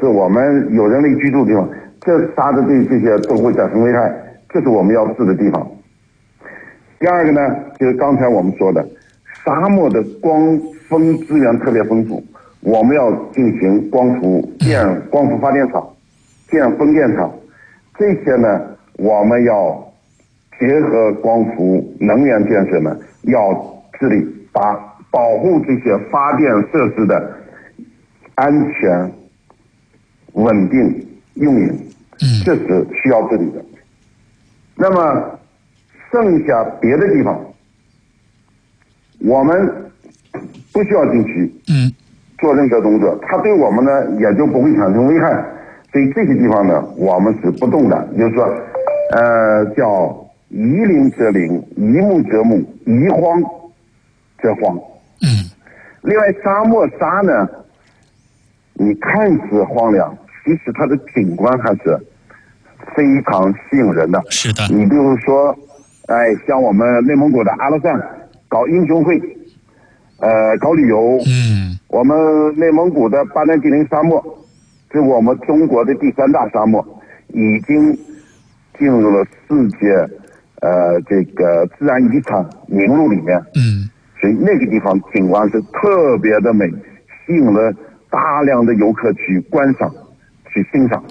是我们有人类居住的地方，这沙子对这些都会产生危害，这是我们要治的地方。第二个呢，就是刚才我们说的，沙漠的光风资源特别丰富，我们要进行光伏、建光伏发电厂、建风电场，这些呢，我们要结合光伏能源建设呢，要治理保护这些发电设施的安全、稳定用营，这是需要治理的。那么剩下别的地方，我们不需要进去做任何动作，它对我们呢也就不会产生危害。所以这些地方呢，我们是不动的，就是说，叫移林则林，移木则木，移荒则荒。另外，沙漠沙呢，你看似荒凉，其实它的景观还是非常吸引人的。 是的。 你比如说，像我们内蒙古的阿勒善搞英雄会，搞旅游。我们内蒙古的巴丹吉林沙漠，是我们中国的第3大沙漠，已经进入了世界这个自然遗产名录里面。所以那个地方景观是特别的美，吸引了大量的游客去观赏、去欣赏。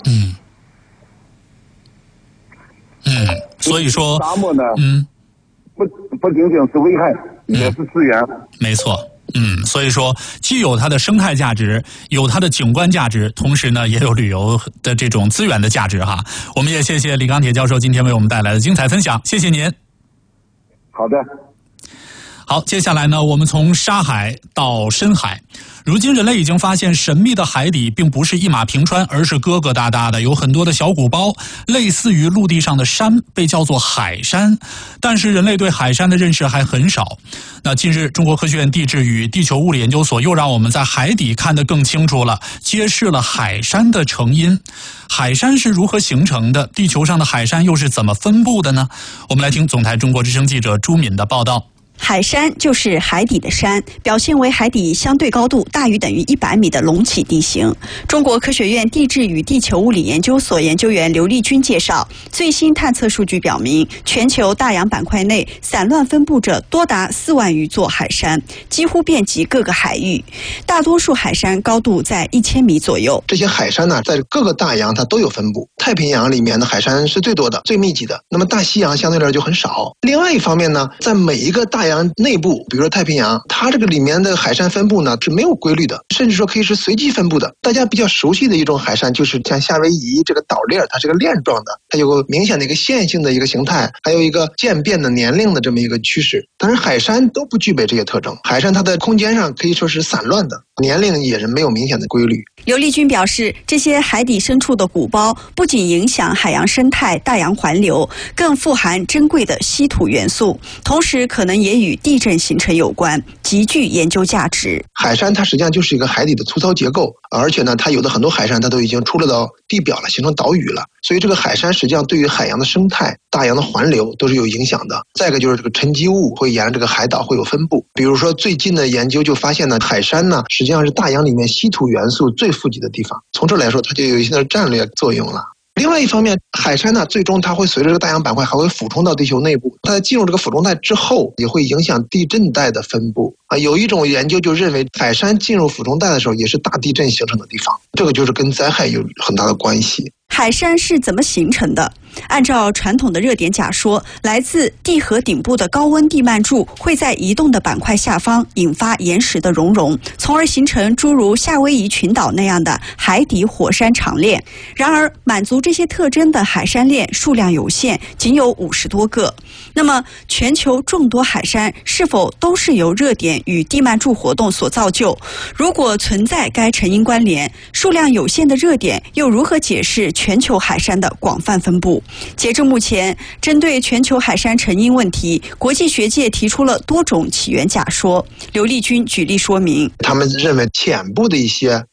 所以说沙漠呢，不仅仅是危害，也是资源。 没错。所以说既有它的生态价值，有它的景观价值，同时呢也有旅游的这种资源的价值哈。我们也谢谢李钢铁教授今天为我们带来的精彩分享，谢谢您。 好的。 好，接下来呢，我们从沙海到深海。如今人类已经发现，神秘的海底并不是一马平川，而是疙疙瘩瘩的，有很多的小鼓包，类似于陆地上的山，被叫做海山。但是人类对海山的认识还很少。那近日，中国科学院地质与地球物理研究所又让我们在海底看得更清楚了，揭示了海山的成因。海山是如何形成的？地球上的海山又是怎么分布的呢？我们来听总台中国之声记者朱敏的报道。 海山就是海底的山，表现为海底相对高度大于等于100米的隆起地形。中国科学院地质与地球物理研究所研究员刘丽君介绍，最新探测数据表明，全球大洋板块内散乱分布着多达4万余座海山，几乎遍及各个海域。大多数海山高度在1000米左右。 这些海山呢，在各个大洋它都有分布。太平洋里面的海山是最多的、最密集的，那么大西洋相对来说就很少。另外一方面呢，在每一个大洋内部，比如说太平洋，它这个里面的海山分布呢是没有规律的，甚至说可以是随机分布的。大家比较熟悉的一种海山就是像夏威夷这个岛链，它是个链状的，它有个明显的一个线性的一个形态，还有一个渐变的年龄的这么一个趋势。但是海山都不具备这些特征，海山它的空间上可以说是散乱的，年龄也是没有明显的规律。 刘丽君表示，这些海底深处的鼓包不仅影响海洋生态、大洋环流，更富含珍贵的稀土元素，同时可能也与地震形成有关，极具研究价值。 海山它实际上就是一个海底的粗糙结构，而且呢，它有的很多海山它都已经出了到地表了，形成岛屿了，所以这个海山实际上对于海洋的生态、大洋的环流都是有影响的。再一个就是这个沉积物会沿着这个海岛会有分布，比如说最近的研究就发现呢，海山呢实际上是大洋里面稀土元素最富集的地方，从这来说它就有一些的战略作用了。另外一方面，海山呢，最终它会随着这个大洋板块还会俯冲到地球内部，它进入这个俯冲带之后，也会影响地震带的分布啊。有一种研究就认为，海山进入俯冲带的时候，也是大地震形成的地方，这个就是跟灾害有很大的关系。 海山是怎么形成的？按照传统的热点假说，来自地核顶部的高温地幔柱会在移动的板块下方引发岩石的熔融，从而形成诸如夏威夷群岛那样的海底火山长链。然而，满足这些特征的海山链数量有限，仅有50多个。那么，全球众多海山是否都是由热点与地幔柱活动所造就？如果存在该成因关联，数量有限的热点又如何解释全球海山的广泛分布？截至目前，针对全球海山成因问题，国际学界提出了多种起源假说。刘丽君举例说明， 他们认为浅部的一些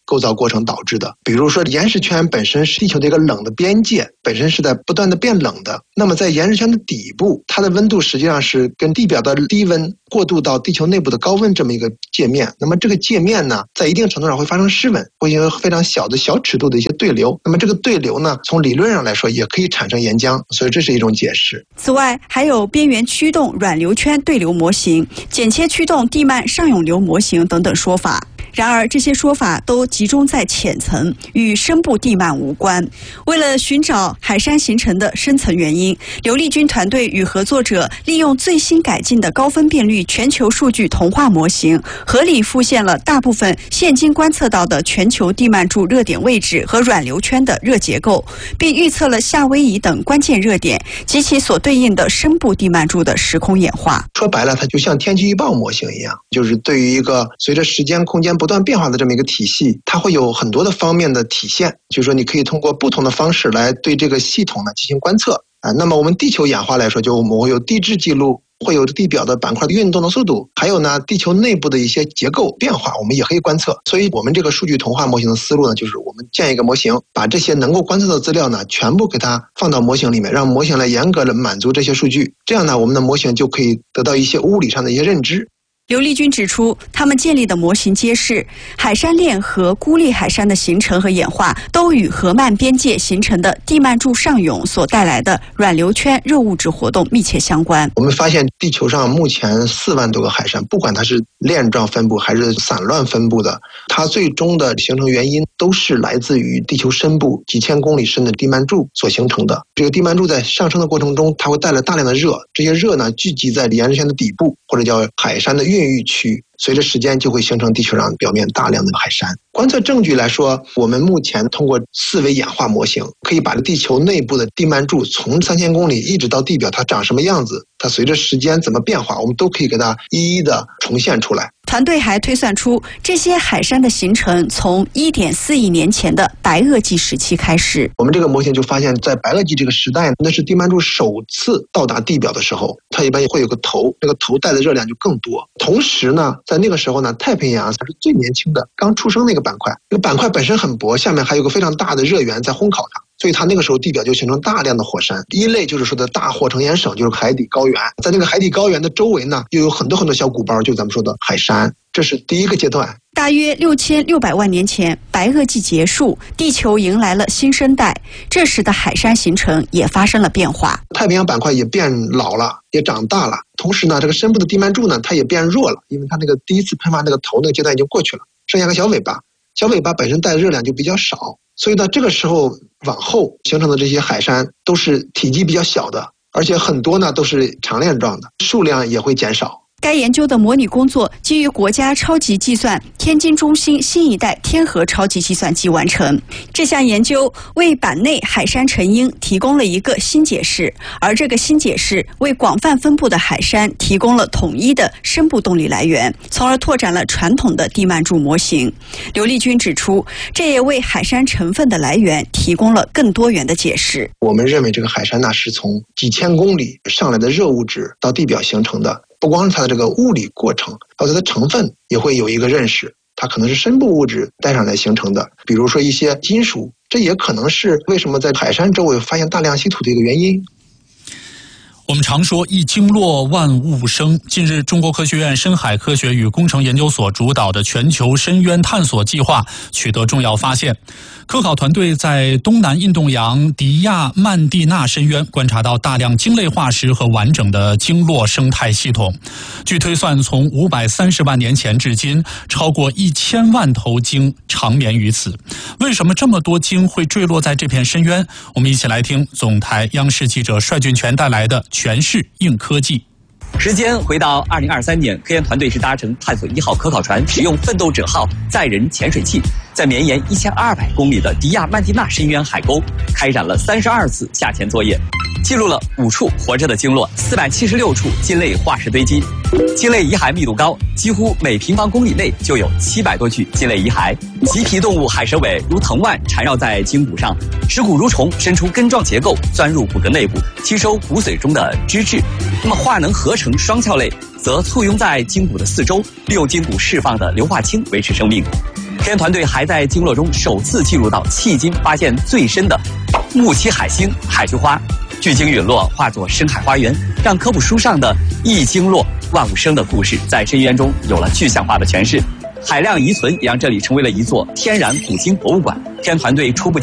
构造过程导致的。比如说岩石圈本身是地球的一个冷的边界，本身是在不断的变冷的，那么在岩石圈的底部，它的温度实际上是跟地表的低温过渡到地球内部的高温这么一个界面。那么这个界面呢，在一定程度上会发生失稳，会有非常小的小尺度的一些对流。那么这个对流呢，从理论上来说也可以产生岩浆，所以这是一种解释。 此外，还有边缘驱动软流圈对流模型、剪切驱动地幔上涌流模型等等说法。然而，这些说法都集中在浅层，与深部地幔无关。为了寻找海山形成的深层原因，刘立军团队与合作者利用最新改进的高分辨率全球数据同化模型，合理复现了大部分现今观测到的全球地幔柱热点位置和软流圈的热结构，并预测了夏威夷等关键热点及其所对应的深部地幔柱的时空演化。 说白了，它就像天气预报模型一样，就是对于一个随着时间空间不断变化的这么一个体系，它会有很多的方面的体现，就是说你可以通过不同的方式来对这个系统呢进行观测。那么我们地球演化来说，就我们会有地质记录，会有地表的板块的运动的速度，还有呢地球内部的一些结构变化，我们也可以观测。所以我们这个数据同化模型的思路呢，就是我们建一个模型，把这些能够观测的资料呢全部给它放到模型里面，让模型来严格的满足这些数据，这样呢我们的模型就可以得到一些物理上的一些认知。 刘立军指出，他们建立的模型揭示，海山链和孤立海山的形成和演化都与河漫边界形成的地幔柱上涌所带来的软流圈热物质活动密切相关。 我们发现地球上目前4万多个海山，不管它是链状分布还是散乱分布的，它最终的形成原因都是来自于地球深部几千公里深的地幔柱所形成的。这个地幔柱在上升的过程中，它会带来大量的热，这些热呢聚集在岩石圈的底部，或者叫海山的孕育区，随着时间就会形成地球上表面大量的海山。观测证据来说，我们目前通过4维演化模型，可以把地球内部的地幔柱从3000公里一直到地表，它长什么样子，它随着时间怎么变化，我们都可以给它一一的重现出来。 团队还推算出，这些海山的形成从1.4亿年前的白垩纪时期开始。 我们这个模型就发现，在白垩纪这个时代，那是地幔柱首次到达地表的时候，它一般会有个头，这个头带的热量就更多。同时呢，在那个时候呢，太平洋它是最年轻的，刚出生那个板块，这个板块本身很薄，下面还有个非常大的热源在烘烤它。所以它那个时候地表就形成大量的火山。第一类就是说的大火成岩省，就是海底高原，在那个海底高原的周围呢，又有很多很多小鼓包，就是咱们说的海山。这是第一个阶段。 大约6600万年前，白垩纪结束，地球迎来了新生代，这时的海山形成也发生了变化。 太平洋板块也变老了，也长大了。同时呢，这个深部的地幔柱呢，它也变弱了，因为它那个第一次喷发那个头那个阶段已经过去了，剩下个小尾巴。小尾巴本身带的热量就比较少，所以呢，这个时候往后形成的这些海山都是体积比较小的，而且很多呢都是长链状的，数量也会减少。 该研究的模拟工作基于国家超级计算天津中心新一代天河超级计算机完成。这项研究为板内海山成因提供了一个新解释，而这个新解释为广泛分布的海山提供了统一的深部动力来源，从而拓展了传统的地幔柱模型。刘立军指出，这也为海山成分的来源提供了更多元的解释。 我们认为这个海山呢是从几千公里上来的热物质到地表形成的。不光是它的这个物理过程，还有它的成分也会有一个认识，它可能是深部物质带上来形成的，比如说一些金属，这也可能是为什么在海山周围发现大量稀土的一个原因。 我们常说一经落万物生。近日，中国科学院深海科学与工程研究所主导的全球深渊探索计划取得重要发现。科考团队在东南印度洋迪亚曼蒂纳深渊观察到大量鲸类化石和完整的鲸落生态系统。据推算，从530万年前至今，超过1000万头鲸长眠于此。为什么这么多鲸会坠落在这片深渊？我们一起来听总台央视记者帅俊全带来的全市硬科技。 时间回到2023年，科研团队是搭乘探索1号科考船，使用奋斗者号载人潜水器，在绵延1200公里的迪亚曼蒂纳深渊海沟开展了32次下潜作业，记录了5处活着的鲸落，476处鲸类化石堆积。鲸类遗骸密度高，几乎每平方公里内就有700多具鲸类遗骸。棘皮动物海蛇尾如藤蔓缠绕在鲸骨上，食骨蠕虫伸出根状结构，钻入骨骼内部，吸收骨髓中的脂质。那么化能合成双鞘类则簇拥在筋骨的四周，利用筋骨释放的硫化氢维持生命。 科研团队还在鲸落中首次记录到迄今发现最深的木栖海星海菊花，巨鲸陨落化作深海花园，让科普书上的一鲸落万物生的故事在深渊中有了具象化的诠释。海量遗存也让这里成为了一座天然古鲸博物馆。科研团队初步